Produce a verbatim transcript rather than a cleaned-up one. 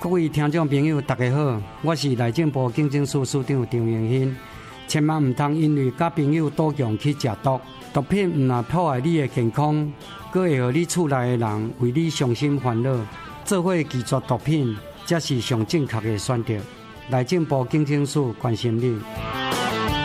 各位听众朋友，大家好，我是内政部警政署署长张永新。千万唔通因为甲朋友赌强去食毒，毒品唔但破坏你的健康，佫会互你厝内的人为你伤心烦恼。做伙拒绝毒品，才是上正确的选择。内政部警政署关心你。